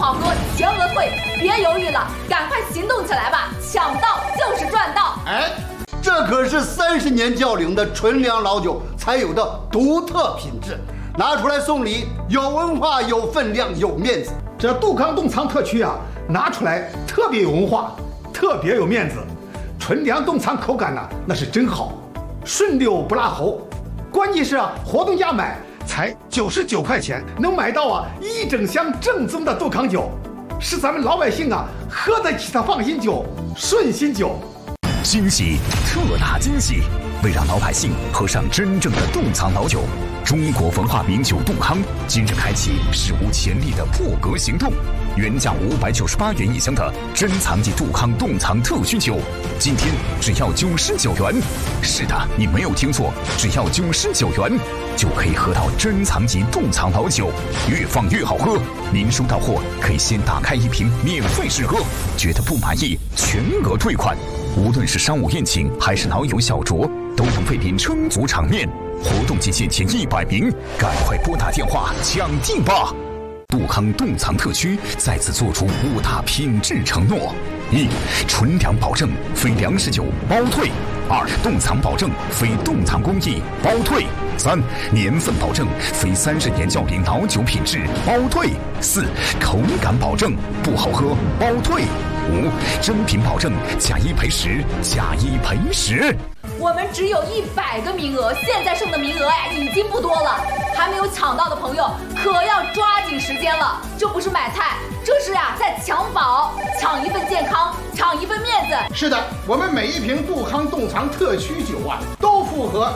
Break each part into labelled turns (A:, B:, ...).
A: 好喝，全额退，别犹豫了，赶快行动起来吧！抢到就是赚到！
B: 这可是30年窖龄的纯粮老酒才有的独特品质，拿出来送礼，有文化、有分量、有面子。
C: 这杜康冻藏特区啊，拿出来特别有文化，特别有面子。纯粮冻藏口感呢，那是真好，顺溜不辣喉。关键是活动价买才99块钱，能买到1整箱正宗的杜康酒，是咱们老百姓喝得起的放心酒、顺心酒。
D: 惊喜，特大惊喜！为让老百姓喝上真正的冻藏老酒，中国文化名酒杜康今日开启史无前例的破格行动。原价598元一箱的珍藏级杜康冻藏特需酒，今天只要99元。是的，你没有听错，只要99元就可以喝到珍藏级冻藏老酒，越放越好喝。您收到货可以先打开一瓶免费试喝，觉得不满意全额退款。无论是商务宴请还是老友小酌，都能为您撑足场面。活动期限前100名，赶快拨打电话抢订吧！杜康冻藏特区再次做出5大品质承诺：1. 纯粮保证，非粮食酒包退；2. 冻藏保证，非冻藏工艺包退；3. 年份保证，非30年窖龄老酒品质包退；4. 口感保证，不好喝包退；5. 真品保证，假一赔10，假一赔10。
A: 我们只有100个名额，现在剩的名额已经不多了，还没有抢到的朋友可要抓紧时间了。这不是买菜，这是在抢宝，抢一份健康，抢一份面子。
C: 是的，我们每一瓶杜康冻藏特区酒都符合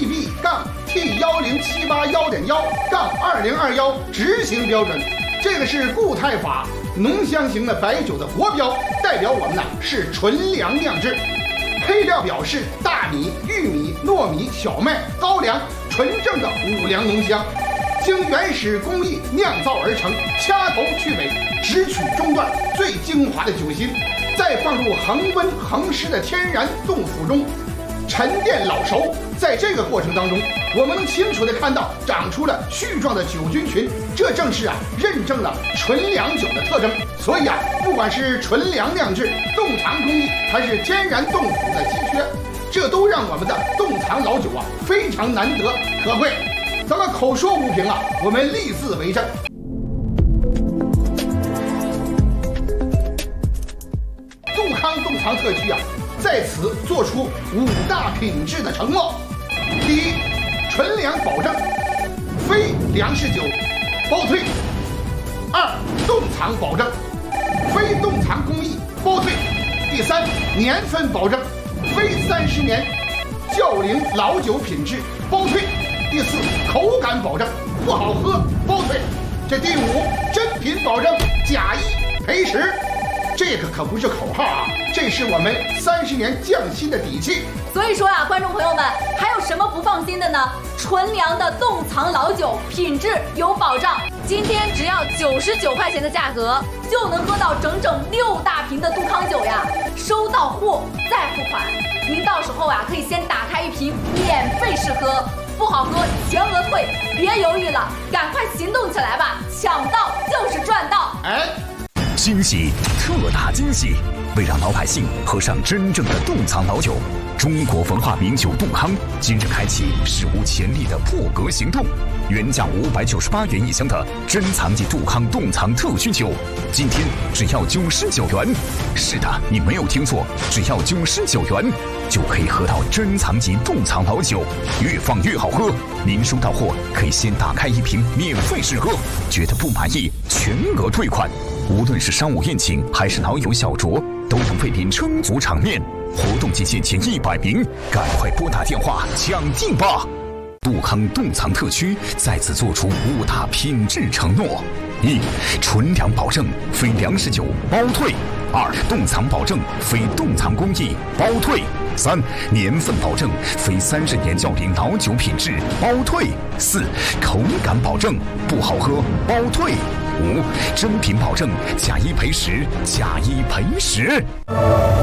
C: GB-T10781.1-2021执行标准。这个是固态法浓香型的白酒的国标，代表我们是纯粮酿制。配料表是大米、玉米、糯米、小麦、高粱，纯正的五粮浓香，经原始工艺酿造而成，掐头去尾，只取中段最精华的酒心，再放入恒温恒湿的天然冻釜中沉淀老熟。在这个过程当中，我们能清楚地看到长出了絮状的酒菌群，这正是认证了纯粮酒的特征。所以不管是纯粮酿制、冻藏工艺，还是天然冻釜的稀缺，这都让我们的冻藏老酒非常难得可贵。咱们口说无凭我们立字为证。杜康冻藏特区在此做出5大品质的承诺：第一，纯粮保证，非粮食酒包退； 2. 冻藏保证，非冻藏工艺包退；第3，年份保证，非30年窖龄老酒品质包退；第4，口感保证，不好喝包退；第5，真品保证，假一赔10。这个可不是口号这是我们30年匠心的底气。
A: 所以说观众朋友们，还有什么不放心的呢？纯粮的冻藏老酒品质有保障，今天只要99块钱的价格，就能喝到整整6大瓶的杜康酒呀！收到货再付款，您到时候可以先打开一瓶免费试喝，不好喝全额退，别犹豫了，赶快行动起来吧！抢到就是赚到！
D: 惊喜，特大惊喜！为让老百姓喝上真正的冻藏老酒，中国文化名酒杜康今日开启史无前例的破格行动。原价598元一箱的珍藏级杜康冻藏特需酒，今天只要99元。是的，你没有听错，只要99元就可以喝到珍藏级冻藏老酒，越放越好喝。您收到货可以先打开一瓶免费试喝，觉得不满意全额退款。无论是商务宴请还是老友小酌，都能为您撑足场面。活动期限前100名，赶快拨打电话抢订吧！杜康冻藏特区再次做出5大品质承诺： 1. 纯粮保证，非粮食酒包退； 2. 冻藏保证，非冻藏工艺包退； 3. 年份保证，非30年窖龄老酒品质包退； 4. 口感保证，不好喝包退； 5. 真品保证，假一赔10，假一赔10。